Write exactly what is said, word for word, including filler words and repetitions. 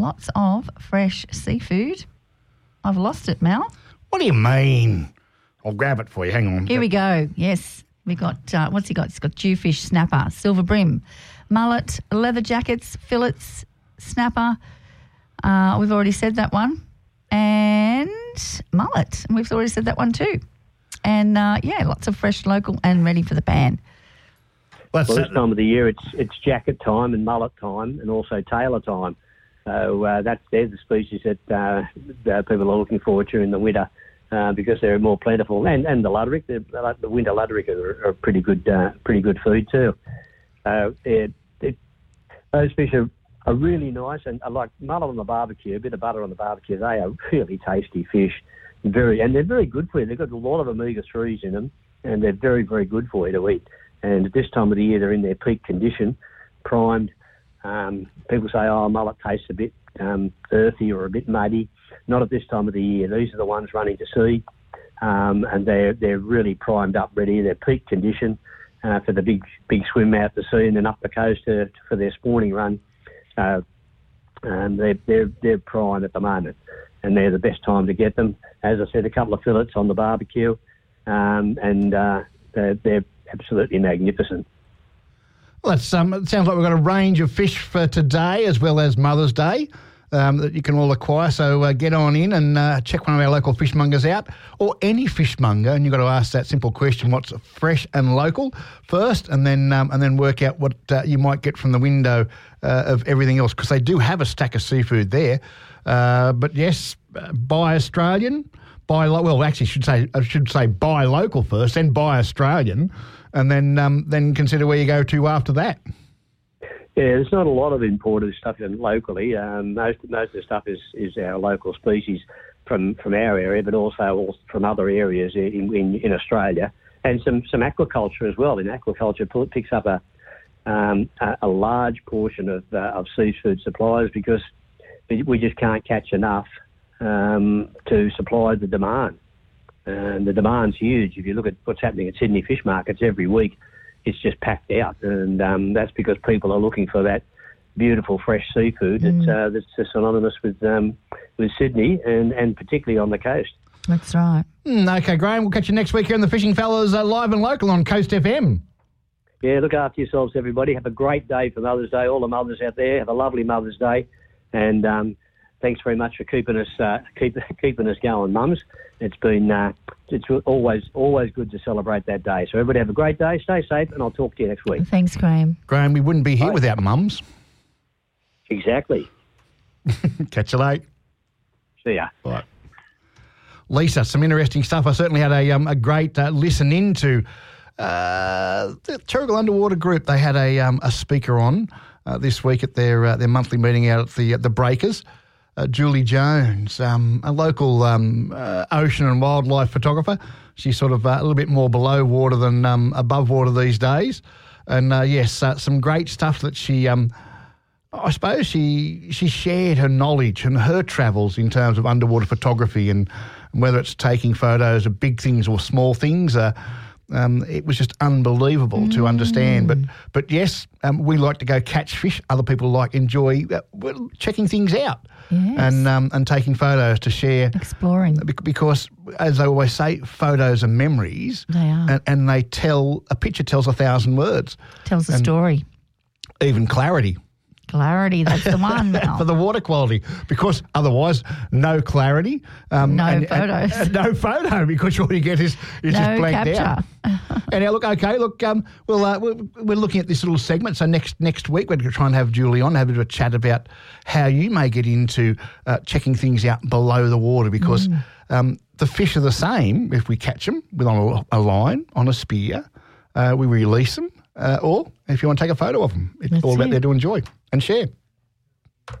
Lots of fresh seafood. I've lost it, Mal. What do you mean? I'll grab it for you. Hang on. Here we go. Yes. We got, uh, what's he got? He's got jewfish, snapper, silver brim, mullet, leather jackets, fillets, snapper. Uh, we've already said that one. And mullet. And we've already said that one too. And, uh, yeah, lots of fresh, local and ready for the pan. Well, this time of the year, it's it's jacket time and mullet time and also tailor time. So uh, that's they're the species that, uh, that people are looking for during the winter uh, because they're more plentiful. And and the luderick, the, the winter luderick are, are pretty good uh, pretty good food too. Uh, it, it, those fish are, are really nice, and I like mullet on the barbecue, a bit of butter on the barbecue. They are really tasty fish, very and they're very good for you. They've got a lot of omega threes in them, and they're very very good for you to eat. And at this time of the year, they're in their peak condition, primed. Um, people say, oh, mullet tastes a bit um, earthy or a bit muddy. Not at this time of the year. These are the ones running to sea, um, and they're they're really primed up, ready. They're peak condition uh, for the big big swim out to sea and then up the coast to, for their spawning run. So um, they're they're they're prime at the moment, and they're the best time to get them. As I said, a couple of fillets on the barbecue, um, and uh, they're, they're absolutely magnificent. Well, that's, um, it sounds like we've got a range of fish for today as well as Mother's Day um, that you can all acquire. So uh, get on in and uh, check one of our local fishmongers out, or any fishmonger, and you've got to ask that simple question: what's fresh and local first, and then um, and then work out what uh, you might get from the window uh, of everything else, because they do have a stack of seafood there. Uh, but yes, uh, buy Australian, buy lo- well, actually, should say I should say buy local first, then buy Australian. And then um, then consider where you go to after that. Yeah, there's not a lot of imported stuff in locally. Um, most most of the stuff is, is our local species from, from our area, but also from other areas in, in, in Australia, and some, some aquaculture as well. In aquaculture, it picks up a um, a, a large portion of uh, of seafood supplies because we just can't catch enough um, to supply the demand. And the demand's huge. If you look at what's happening at Sydney fish markets every week, it's just packed out. And um, that's because people are looking for that beautiful fresh seafood mm. that's, uh, that's synonymous with um, with Sydney and, and particularly on the coast. That's right. Mm, okay, Graham, we'll catch you next week here on the Fishing Fellas uh, live and local on Coast F M. Yeah, look after yourselves, everybody. Have a great day for Mother's Day. All the mothers out there, have a lovely Mother's Day. And um, thanks very much for keeping us uh, keep, keeping us going, mums. It's been uh, it's always always good to celebrate that day. So everybody have a great day, stay safe, and I'll talk to you next week. Thanks, Graham. Graham, we wouldn't be here Bye. without mums. Exactly. Catch you late. See ya. Bye. Lisa, some interesting stuff. I certainly had a um, a great uh, listen into uh, the Turrigal Underwater Group. They had a um, a speaker on uh, this week at their uh, their monthly meeting out at the at the Breakers. Uh, Julie Jones, um, a local um, uh, ocean and wildlife photographer. She's sort of uh, a little bit more below water than um, above water these days. And, uh, yes, uh, some great stuff that she, um, I suppose she she shared her knowledge and her travels in terms of underwater photography, and whether it's taking photos of big things or small things. Uh, um, it was just unbelievable mm. to understand. But, but yes, um, we like to go catch fish. Other people like enjoy uh, checking things out. Yes. And um, and taking photos to share. Exploring. Because, as I always say, photos are memories. They are. And, and they tell, a picture tells a thousand words. Tells a and story. Even clarity. Clarity, that's the one. For the water quality. Because otherwise, no clarity. Um, no and, photos. And, and no photo, because all you get is, is no just blanked capture. out. And now, look, okay, look, um, well, uh, we're, we're looking at this little segment. So next next week, we're going to try and have Julie on, have a bit of a chat about how you may get into uh, checking things out below the water, because mm. um, the fish are the same if we catch them with on a, a line, on a spear, uh, we release them, uh, or if you want to take a photo of them. It's That's all about it. there to enjoy and share.